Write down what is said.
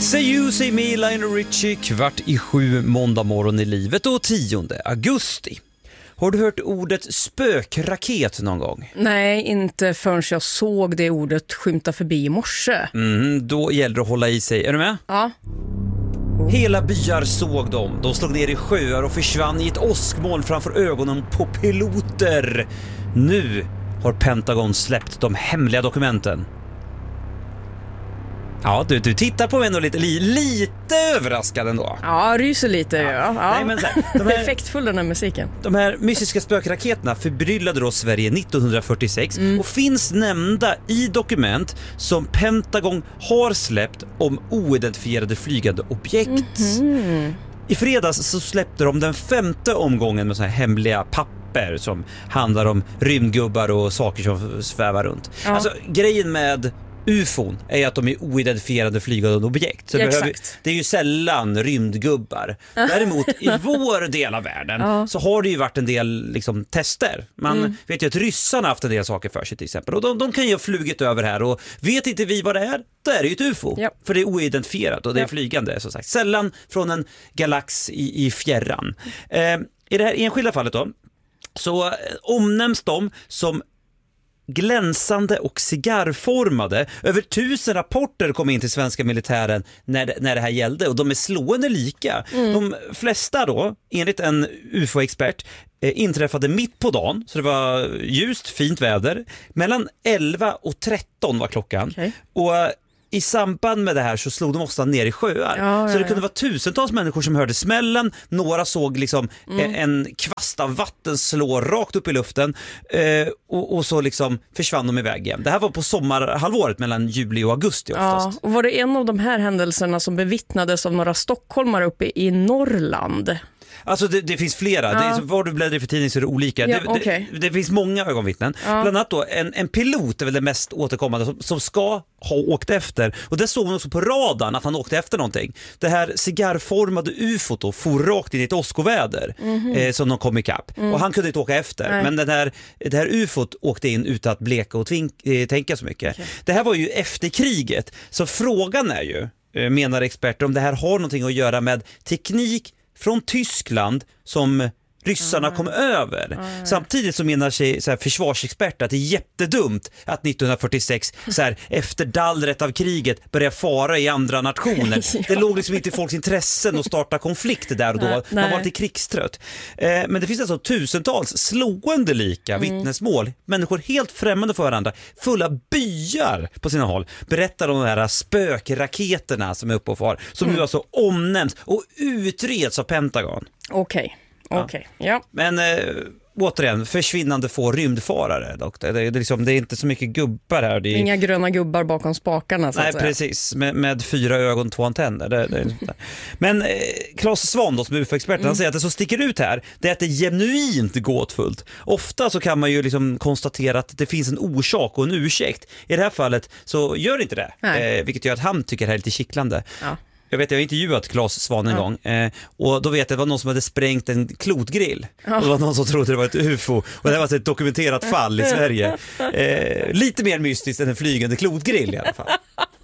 Say you, say me, Lionel Richie, 6:15 måndag morgon i livet och 10 augusti. Har du hört ordet spökraket någon gång? Nej, inte förrän jag såg det ordet skymta förbi i morse. Då gäller det att hålla i sig. Är du med? Ja. Hela byar såg dem. De slog ner i sjöar och försvann i ett åskmoln framför ögonen på piloter. Nu har Pentagon släppt de hemliga dokumenten. Ja, du tittar på mig ändå lite överraskad ändå. Ja, ryser lite. Ja. Nej, men så här, de här, effektfull den här musiken. De här mystiska spökraketerna förbryllade då Sverige 1946 och finns nämnda i dokument som Pentagon har släppt om oidentifierade flygande objekt. I fredags så släppte de den 5:e omgången med så här hemliga papper som handlar om rymdgubbar och saker som svävar runt. Ja. Alltså grejen med UFOn är att de är oidentifierade flygande objekt. Så det är ju sällan rymdgubbar. Däremot i vår del av världen så har det ju varit en del liksom, tester. Man vet ju att ryssarna har haft en del saker för sig till exempel. Och de kan ju ha flugit över här och vet inte vi vad det är, då är det ju ett UFO. Ja. För det är oidentifierat och det är flygande som sagt. Sällan från en galax i fjärran. I det här enskilda fallet då så omnämns de som glänsande och cigarrformade. Över 1000 rapporter kom in till svenska militären när det här gällde och de är slående lika. De flesta då, enligt en UFO-expert, inträffade mitt på dagen, så det var ljust, fint väder. Mellan 11 och 13 var klockan. Okay. Och i samband med det här så slog de ofta ner i sjöar. Så det kunde vara tusentals människor som hörde smällen. Några såg liksom en kvast av vatten slå rakt upp i luften och så liksom försvann de iväg igen. Det här var på sommarhalvåret mellan juli och augusti oftast. Och var det en av de här händelserna som bevittnades av några stockholmare uppe i Norrland? Alltså det finns flera. Var du bläddrar för tidning så är det olika. Det finns många ögonvittnen. Bland annat då en pilot är väl det mest återkommande som ska ha åkt efter. Och det såg man också på radarn att han åkte efter någonting. Det här cigarrformade UFOt då for rakt in i ett åskoväder som de kom ikapp. Och han kunde inte åka efter. Nej. Men det här UFOt åkte in utan att bleka och tänka så mycket. Okay. Det här var ju efter kriget. Så frågan är ju, menar experter, om det här har någonting att göra med teknik från Tyskland som ryssarna kom över. Samtidigt så menar sig så här försvarsexperter att det är jättedumt att 1946 så här, efter dallret av kriget börja fara i andra nationer. Det låg liksom inte i folks intressen att starta konflikter där och då. Man var lite krigstrött. Men det finns alltså tusentals slående lika vittnesmål. Människor helt främmande för varandra. Fulla byar på sina håll. Berättar om de här spökraketerna som är uppe och far. Som nu alltså omnämns och utreds av Pentagon. Okej. Ja. Men återigen, försvinnande få rymdfarare dock. Det är inte så mycket gubbar här. Inga gröna gubbar bakom spakarna så att säga. Precis, med 4 ögon, 2 antenner. Men Claes Svahn då, som är UFO-experten, han säger att det som sticker ut här, det är att det är genuint gåtfullt. Ofta så kan man ju liksom konstatera att det finns en orsak och en ursäkt. I det här fallet så gör det inte det. Vilket gör att han tycker det här är lite kittlande. Ja. Jag har intervjuat Claes Svahn en gång och då vet jag att det var någon som hade sprängt en klotgrill. Och det var någon som trodde det var ett UFO och det var ett dokumenterat fall i Sverige. Lite mer mystiskt än en flygande klotgrill i alla fall.